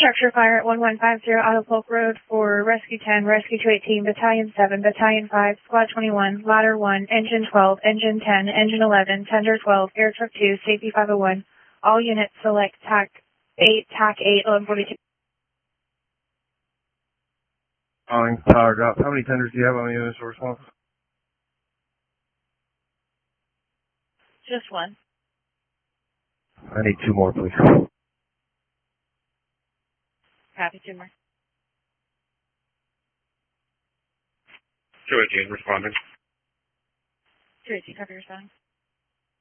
Structure fire at 1150 Auto Polk Road for Rescue 10, Rescue 218, Battalion 7, Battalion 5, Squad 21, Ladder 1, Engine 12, Engine 10, Engine 11, Tender 12, Air Truck 2, Safety 501. All units select TAC 8, TAC 8, 1142. Power drop. How many tenders do you have on the initial response? Just one. I need 2 more, please. Copy, 2 more. 218, responding. 218, copy, responding.